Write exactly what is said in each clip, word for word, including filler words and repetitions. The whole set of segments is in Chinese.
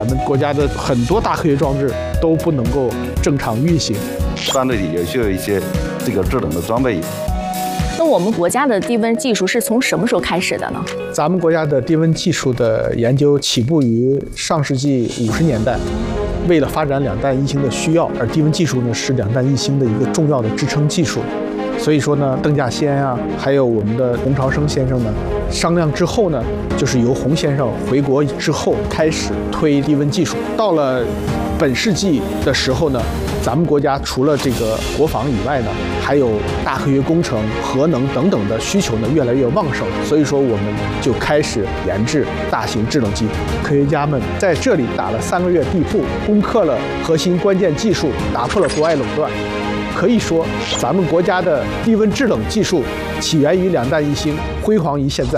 咱们国家的很多大科学装置都不能够正常运行， 战队里也需要一些这个制冷的装备。 那我们国家的低温技术是从什么时候开始的呢？ 咱们国家的低温技术的研究起步于上世纪五十年代，为了发展两弹一星的需要，而低温技术呢是两弹一星的一个重要的支撑技术。所以说呢，邓稼先啊，还有我们的洪朝生先生呢，商量之后呢，就是由洪先生回国之后开始推低温技术。到了本世纪的时候呢，咱们国家除了这个国防以外呢，还有大科学工程、核能等等的需求呢越来越旺盛，所以说我们就开始研制大型制冷机。科学家们在这里打了三个月地铺，攻克了核心关键技术，打破了国外垄断。可以说，咱们国家的低温制冷技术起源于两弹一星，辉煌于现在。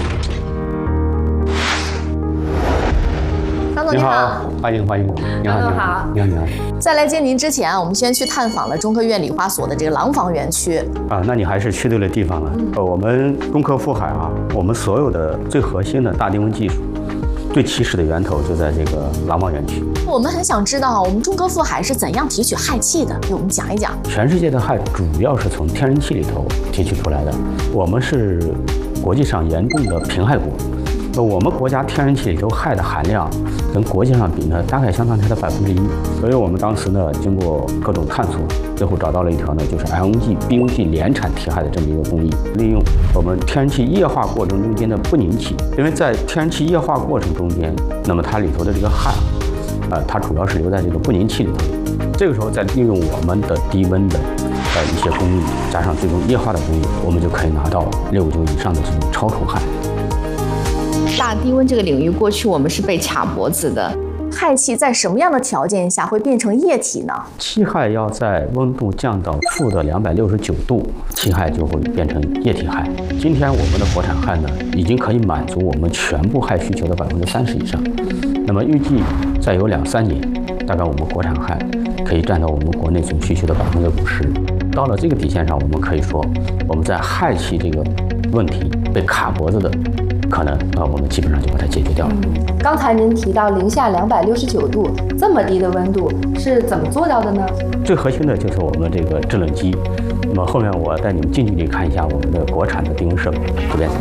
张总你好， 欢迎欢迎，你好张总好， 你好你好。 在来接您之前啊，我们先去探访了中科院理化所的这个廊坊园区。 啊，那你还是去对了地方了。呃，我们中科富海啊，我们所有的最核心的大低温技术，最起始的源头就在这个廊坊园区。 我们很想知道，我们中科富海是怎样提取氦气的，给我们讲一讲。 全世界的氦主要是从天然气里头提取出来的，我们是国际上严重的贫氦国。那我们国家天然气里头氦的含量跟国际上比呢，大概相当它的百分之一。所以我们当时呢，经过各种探索，最后找到了一条呢，就是 L N G、B O G 联产提氦的这么一个工艺，利用我们天然气液化过程中间的不凝气，因为在天然气液化过程中间，那么它里头的这个氦。呃，它主要是留在这个不凝气里头，这个时候再利用我们的低温的呃一些工艺，加上最终液化的工艺，我们就可以拿到六九以上的这种超纯氦。 大低温这个领域，过去我们是被卡脖子的。 氦气在什么样的条件下会变成液体呢？ 气氦要在温度降到负的两百六十九度，气氦就会变成液体氦。今天我们的国产氦呢，已经可以满足我们全部氦需求的百分之三十以上。那么预计再有两三年，大概我们国产氦可以占到我们国内总需求的百分之五十。到了这个底线上，我们可以说，我们在氦气这个问题被卡脖子的可能啊，我们基本上就把它解决掉了。 嗯，刚才您提到零下两百六十九度这么低的温度是怎么做到的呢？ 最核心的就是我们这个制冷机。那么后面我带你们近距离看一下我们的国产的低温设备这边走。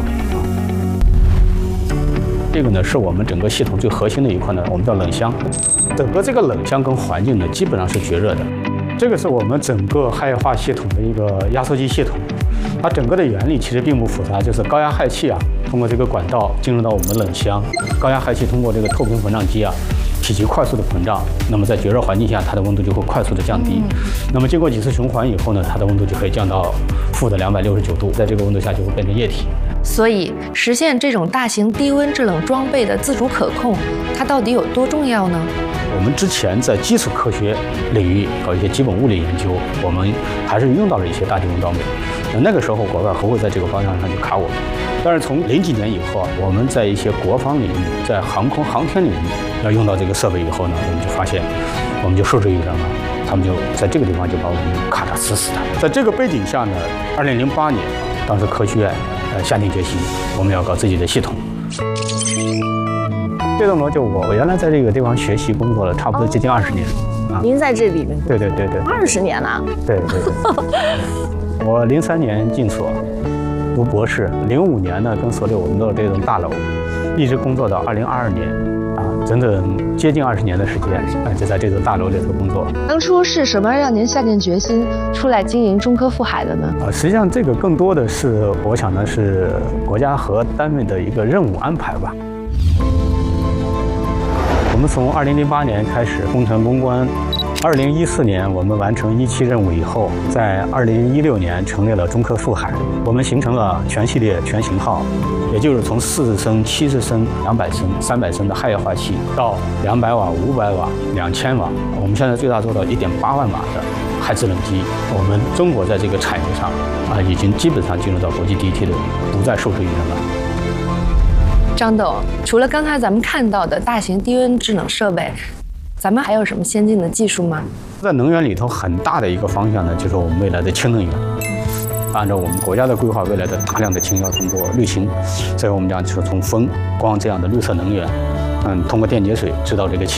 这个呢是我们整个系统最核心的一块呢，我们叫冷箱。整个这个冷箱跟环境呢基本上是绝热的。这个是我们整个氦液化系统的一个压缩机系统。它整个的原理其实并不复杂，就是高压氦气啊，通过这个管道进入到我们冷箱，高压氦气通过这个透平膨胀机啊，体积快速的膨胀，那么在绝热环境下，它的温度就会快速的降低。那么经过几次循环以后呢，它的温度就可以降到负的两百六十九度，在这个温度下就会变成液体。 所以，实现这种大型低温制冷装备的自主可控，它到底有多重要呢？ 我们之前在基础科学领域搞一些基本物理研究，我们还是用到了一些大低温装备。那个时候，国外还会在这个方向上去卡我们。但是从零几年以后啊，我们在一些国防领域、在航空航天领域要用到这个设备以后呢，我们就发现，我们就受制于人了。他们就在这个地方就把我们卡得死死的。在这个背景下呢，二零零八年，当时科学院呃下定决心，我们要搞自己的系统。这栋楼就我我原来在这个地方学习工作了，差不多接近二十年。 啊，您在这里面？ 对对对对。 二十年了。 对对对。我零三年进所，读博士，零五年呢跟所里我们的这栋大楼，一直工作到二零二二年，啊，整整接近二十年的时间，啊，就在这座大楼里头工作。 当初是什么让您下定决心出来经营中科富海的呢？ 啊，实际上这个更多的是，我想呢是国家和单位的一个任务安排吧。我们从二零零八年开始工程攻关，二零一四年我们完成一期任务以后，在二零一六年成立了中科富海，我们形成了全系列全型号，也就是从四十升、七十升、两百升、三百升的氦液化气，到两百瓦、五百瓦、两千瓦，我们现在最大做到一点八万瓦的氦制冷机。我们中国在这个产业上啊，已经基本上进入到国际第一梯队，不再受制于人了。 张董，除了刚才咱们看到的大型低温制冷设备，咱们还有什么先进的技术吗？ 在能源里头，很大的一个方向呢，就是我们未来的氢能源。按照我们国家的规划，未来的大量的氢要通过滤氢，所以我们讲就是从风光这样的绿色能源， 嗯，通过电解水知道这个气